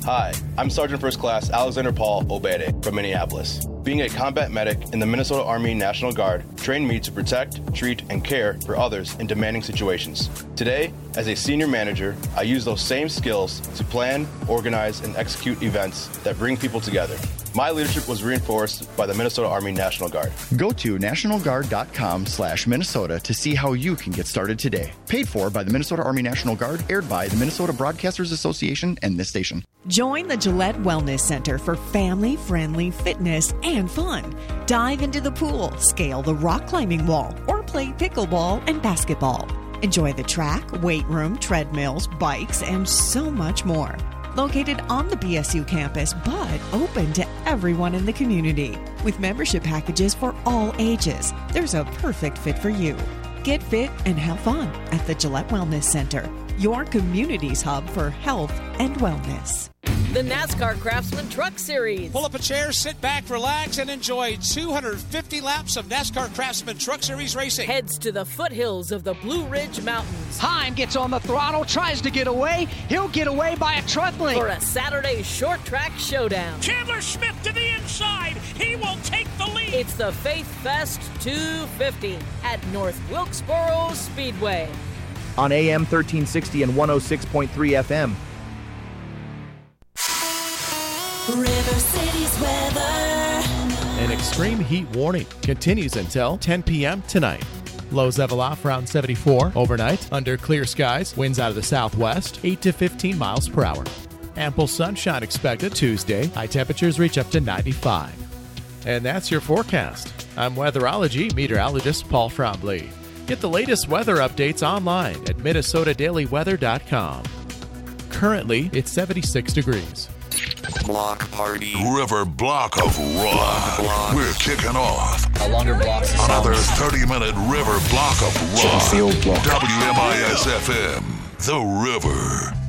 Hi, I'm Sergeant First Class Alexander Paul Obede from Minneapolis. Being a combat medic in the Minnesota Army National Guard trained me to protect, treat, and care for others in demanding situations. Today, as a senior manager, I use those same skills to plan, organize, and execute events that bring people together. My leadership was reinforced by the Minnesota Army National Guard. Go to nationalguard.com/Minnesota to see how you can get started today. Paid for by the Minnesota Army National Guard, aired by the Minnesota Broadcasters Association and this station. Join the Gillette Wellness Center for family-friendly fitness and fun. Dive into the pool, scale the rock climbing wall, or play pickleball and basketball. Enjoy the track, weight room, treadmills, bikes, and so much more. Located on the BSU campus, but open to everyone in the community. With membership packages for all ages, there's a perfect fit for you. Get fit and have fun at the Gillette Wellness Center, your community's hub for health and wellness. The NASCAR Craftsman Truck Series. Pull up a chair, sit back, relax, and enjoy 250 laps of NASCAR Craftsman Truck Series racing. Heads to the foothills of the Blue Ridge Mountains. Heim gets on the throttle, tries to get away. He'll get away by a truck link. For a Saturday short track showdown. Chandler Smith to the inside. He will take the lead. It's the Faith Fest 250 at North Wilkesboro Speedway. On AM 1360 and 106.3 FM. River City's weather. An extreme heat warning continues until 10 p.m. tonight. Lows level off around 74 overnight. Under clear skies, winds out of the southwest, 8 to 15 miles per hour. Ample sunshine expected Tuesday. High temperatures reach up to 95. And that's your forecast. I'm weatherology meteorologist Paul Frombley. Get the latest weather updates online at MinnesotaDailyWeather.com. Currently, it's 76 degrees. Block party. River Block of Rock. We're kicking off. A longer block. Another 30-minute River Block of Rock. WMIS FM. The River.